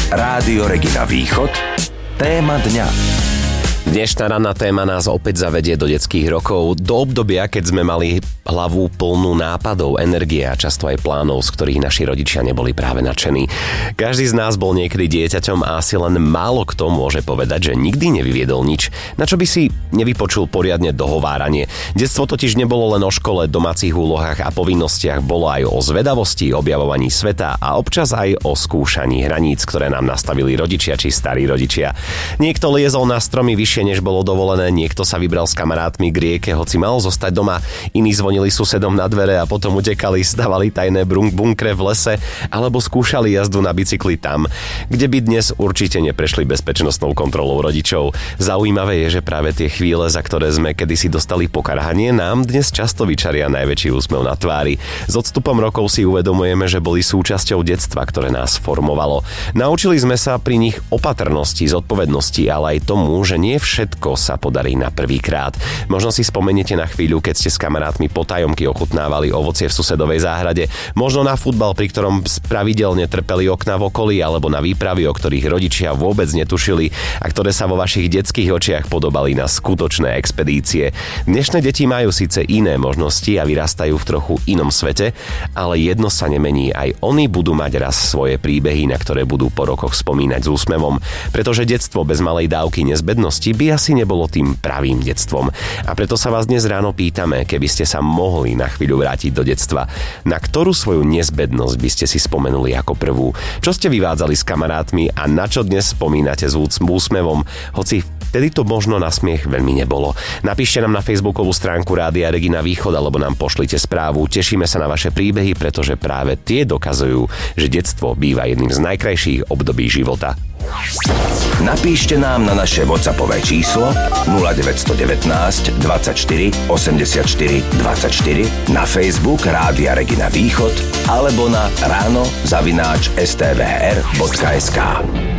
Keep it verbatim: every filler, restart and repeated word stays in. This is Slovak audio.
Rádio Regina Východ. Téma dňa. Dnešná ranná téma nás opäť zavedie do detských rokov, do obdobia, keď sme mali hlavu plnú nápadov, energie a často aj plánov, z ktorých naši rodičia neboli práve nadšení. Každý z nás bol niekedy dieťaťom a asi len málo kto môže povedať, že nikdy nevyviedol nič, na čo by si nevypočul poriadne dohováranie. Detstvo totiž nebolo len o škole, domácich úlohách a povinnostiach, bolo aj o zvedavosti, objavovaní sveta a občas aj o skúšaní hraníc, ktoré nám nastavili rodičia či starí rodičia. Niekto liezol na stromy vyššie než bolo dovolené, niekto sa vybral s kamarátmi k rieke, hoci mal zostať doma, iní zvonili susedom na dvere a potom utekali, stavali tajné bunkre v lese alebo skúšali jazdu na bicykli tam, kde by dnes určite neprešli bezpečnostnou kontrolou rodičov. Zaujímavé je, že práve tie chvíle, za ktoré sme kedysi dostali pokarhanie, nám dnes často vyčaria najväčší úsmev na tvári. S odstupom rokov si uvedomujeme, že boli súčasťou detstva, ktoré nás formovalo. Naučili sme sa pri nich opatrnosti, zodpovednosti, ale aj tomu, že nie všetko sa podarí na prvýkrát. Možno si spomeniete na chvíľu, keď ste s kamarátmi potajomky ochutnávali ovocie v susedovej záhrade, možno na futbal, pri ktorom pravidelne trpeli okná v okolí, alebo na výpravy, o ktorých rodičia vôbec netušili a ktoré sa vo vašich detských očiach podobali na skutočné expedície. Dnešné deti majú síce iné možnosti a vyrastajú v trochu inom svete, ale jedno sa nemení, aj oni budú mať raz svoje príbehy, na ktoré budú po rokoch spomínať s úsmevom, pretože detstvo bez malej dávky nezbednosti by asi nebolo tým pravým detstvom. A preto sa vás dnes ráno pýtame, keby ste sa mohli na chvíľu vrátiť do detstva, na ktorú svoju nezbednosť by ste si spomenuli ako prvú? Čo ste vyvádzali s kamarátmi a na čo dnes spomínate s úsmevom, hoci vtedy to možno na smiech veľmi nebolo? Napíšte nám na facebookovú stránku Rádia Regina Východ alebo nám pošlite správu. Tešíme sa na vaše príbehy, pretože práve tie dokazujú, že detstvo býva jedným z najkrajších období života. Napíšte nám na naše WhatsAppové číslo nula deväť jedna deväť dvadsaťštyri osemdesiatštyri dvadsaťštyri, na Facebook Rádia Regina Východ alebo na ráno zavináč es té vé er bodka es ká.